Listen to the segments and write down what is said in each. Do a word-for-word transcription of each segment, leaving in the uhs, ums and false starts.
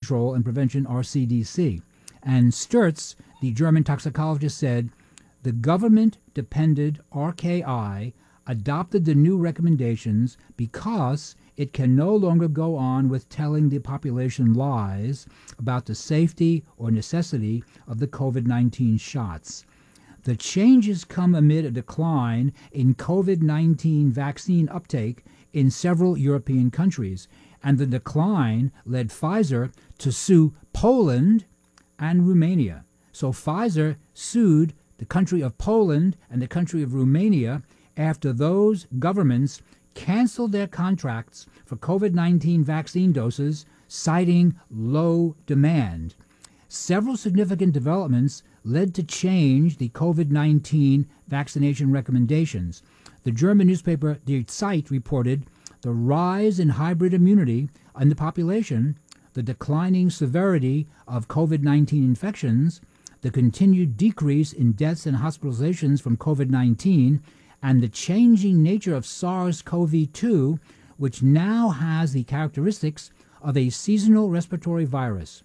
Control and Prevention, or C D C. And Sturz, the German toxicologist, said the government-dependent R K I adopted the new recommendations because it can no longer go on with telling the population lies about the safety or necessity of the COVID nineteen shots. The changes come amid a decline in COVID nineteen vaccine uptake in several European countries, and the decline led Pfizer to sue Poland and Romania. So Pfizer sued the country of Poland and the country of Romania after those governments canceled their contracts for COVID nineteen vaccine doses, citing low demand. Several significant developments led to change the COVID nineteen vaccination recommendations. The German newspaper Die Zeit reported the rise in hybrid immunity in the population, the declining severity of COVID nineteen infections, the continued decrease in deaths and hospitalizations from COVID nineteen, and the changing nature of SARS-C o V two, which now has the characteristics of a seasonal respiratory virus.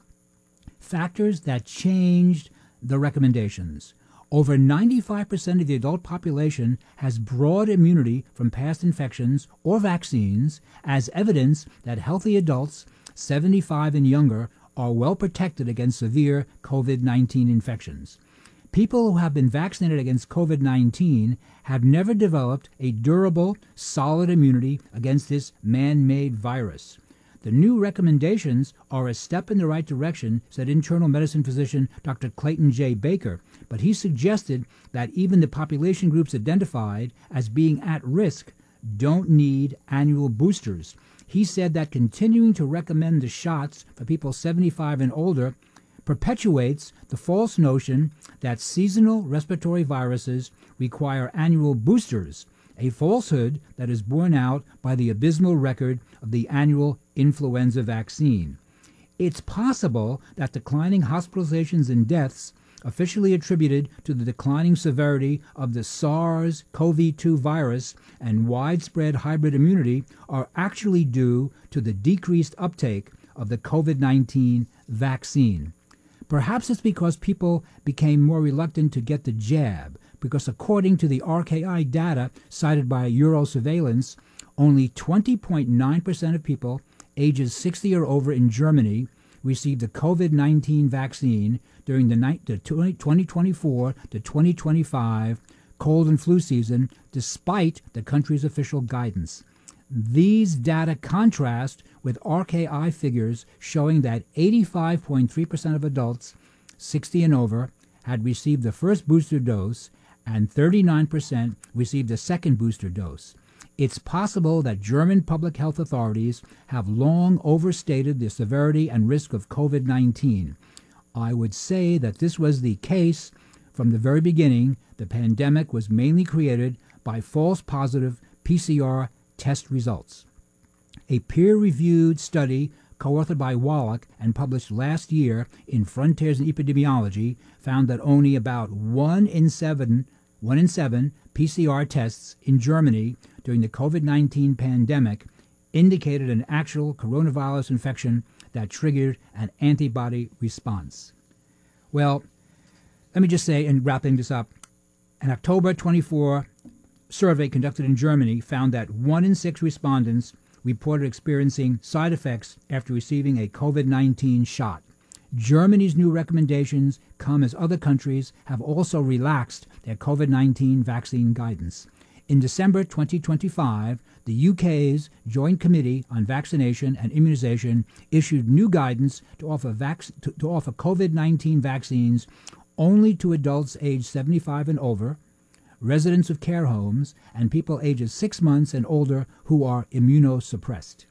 Factors that changed the recommendations. Over ninety-five percent of the adult population has broad immunity from past infections or vaccines, as evidence that healthy adults seventy-five and younger are well protected against severe COVID nineteen infections. People who have been vaccinated against COVID nineteen have never developed a durable, solid immunity against this man-made virus. The new recommendations are a step in the right direction, said internal medicine physician Doctor Clayton J. Baker, but he suggested that even the population groups identified as being at risk don't need annual boosters. He said that continuing to recommend the shots for people seventy-five and older perpetuates the false notion that seasonal respiratory viruses require annual boosters, a falsehood that is borne out by the abysmal record of the annual influenza vaccine. It's possible that declining hospitalizations and deaths, officially attributed to the declining severity of the SARS-C o V two virus and widespread hybrid immunity, are actually due to the decreased uptake of the COVID nineteen vaccine. Perhaps it's because people became more reluctant to get the jab, because according to the R K I data cited by Eurosurveillance, only twenty point nine percent of people ages sixty or over in Germany received the COVID nineteen vaccine during the twenty twenty-four to twenty twenty-five cold and flu season, despite the country's official guidance. These data contrast with R K I figures showing that eighty-five point three percent of adults sixty and over had received the first booster dose and thirty-nine percent received the second booster dose. It's possible that German public health authorities have long overstated the severity and risk of COVID nineteen. I would say that this was the case from the very beginning. The pandemic was mainly created by false positive P C R test results. A peer-reviewed study co-authored by Wallach and published last year in Frontiers in Epidemiology found that only about one in seven, one in seven P C R tests in Germany during the COVID nineteen pandemic indicated an actual coronavirus infection that triggered an antibody response. Well, let me just say, in wrapping this up, an October twenty-fourth survey conducted in Germany found that one in six respondents reported experiencing side effects after receiving a COVID nineteen shot. Germany's new recommendations come as other countries have also relaxed their COVID nineteen vaccine guidance. In December twenty twenty-five, the U K's Joint Committee on Vaccination and Immunization issued new guidance to offer, vac- to, to offer COVID nineteen vaccines only to adults aged seventy-five and over, residents of care homes, and people ages six months and older who are immunosuppressed.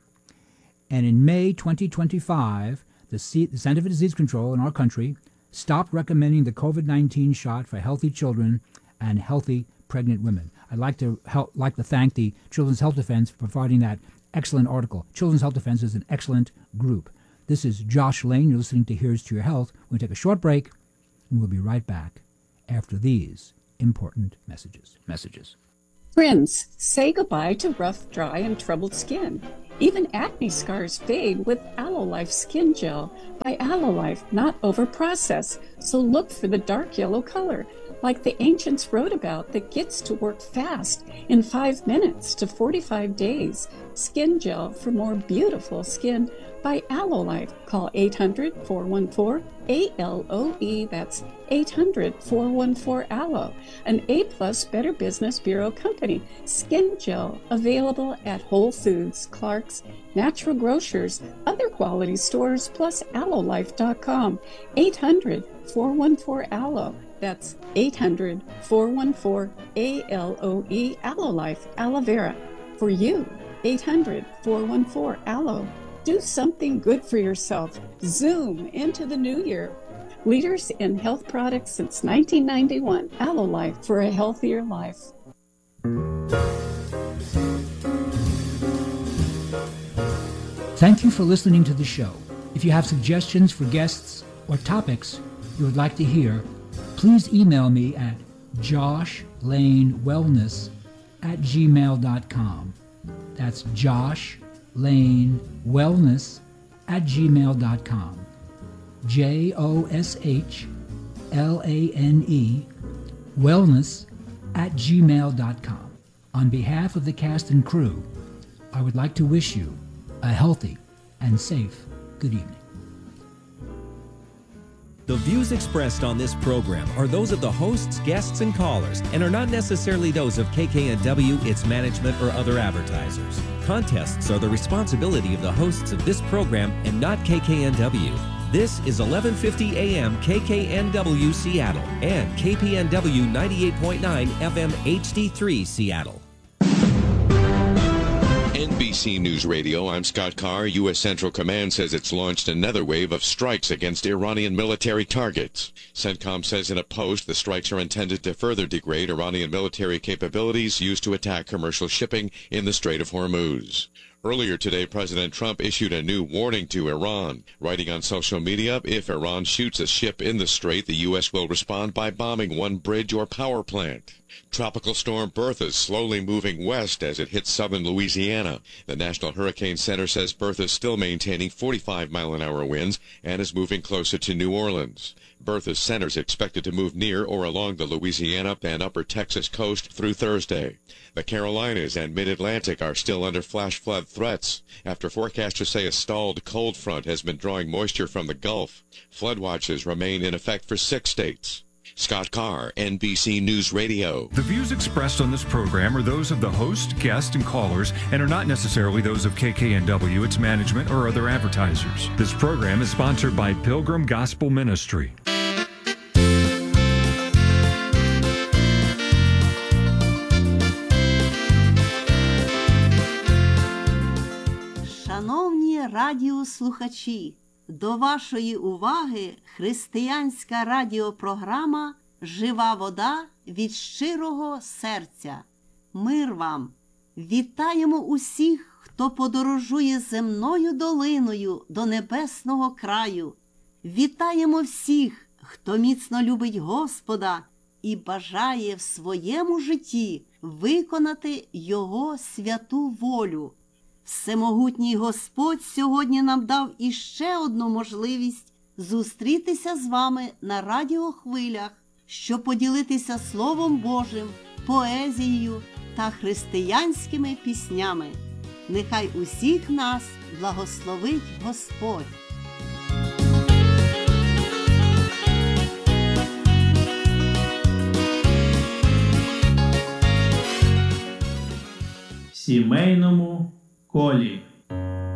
And in May twenty twenty-five, the, C- the Center for Disease Control in our country stopped recommending the COVID nineteen shot for healthy children and healthy pregnant women. I'd like to help, like to thank the Children's Health Defense for providing that excellent article. Children's Health Defense is an excellent group. This is Josh Lane. You're listening to Here's to Your Health. We're going to take a short break, and we'll be right back after these important messages. Messages. Friends, say goodbye to rough, dry, and troubled skin. Even acne scars fade with Aloe-Life Skin Gel by Aloe-Life, not over-processed. So look for the dark yellow color, like the ancients wrote about, that gets to work fast in five minutes to forty-five days. Skin Gel for more beautiful skin by Aloe-Life. Call eight hundred, four one four, A L O E. That's eight hundred, four one four, A L O E. An A-plus Better Business Bureau company. Skin Gel available at Whole Foods, Clark's, Natural Grocers, other quality stores, plus aloe life dot com. eight hundred, four one four, A L O E. That's eight hundred, four one four, A L O E. Aloe-Life, aloe vera. For you, eight hundred, four one four, A L O E. Do something good for yourself. Zoom into the new year. Leaders in health products since nineteen ninety-one. Aloe-Life, for a healthier life. Thank you for listening to the show. If you have suggestions for guests or topics you would like to hear, please email me at josh lane wellness at gmail dot com. That's Josh Lane Wellness at gmail dot com. J O S H L A N E Wellness at gmail dot com. On behalf of the cast and crew, I would like to wish you a healthy and safe good evening. The views expressed on this program are those of the hosts, guests, and callers, and are not necessarily those of K K N W, its management, or other advertisers. Contests are the responsibility of the hosts of this program and not K K N W. This is eleven fifty A M K K N W Seattle and K P N W ninety-eight point nine F M H D three Seattle. N B C News Radio, I'm Scott Carr. U S. Central Command says it's launched another wave of strikes against Iranian military targets. CENTCOM says in a post the strikes are intended to further degrade Iranian military capabilities used to attack commercial shipping in the Strait of Hormuz. Earlier today, President Trump issued a new warning to Iran, writing on social media, if Iran shoots a ship in the strait, the U S will respond by bombing one bridge or power plant. Tropical storm Bertha is slowly moving west as it hits southern Louisiana. The National Hurricane Center says Bertha is still maintaining forty-five mile an hour winds and is moving closer to New Orleans. Bertha's center is expected to move near or along the Louisiana and upper Texas coast through Thursday. The Carolinas and mid-Atlantic are still under flash flood threats after forecasters say a stalled cold front has been drawing moisture from the Gulf. Flood watches remain in effect for six states. Scott Carr, N B C News Radio. The views expressed on this program are those of the host, guests, and callers and are not necessarily those of K K N W, its management, or other advertisers. This program is sponsored by Pilgrim Gospel Ministry. Шановні радіослухачі, до вашої уваги християнська радіопрограма «Жива вода» від щирого серця. Мир вам! Вітаємо усіх, хто подорожує земною долиною до небесного краю. Вітаємо всіх, хто міцно любить Господа і бажає в своєму житті виконати Його святу волю. Всемогутній Господь сьогодні нам дав іще одну можливість зустрітися з вами на радіохвилях, щоб поділитися Словом Божим, поезією та християнськими піснями. Нехай усіх нас благословить Господь. В сімейному колі.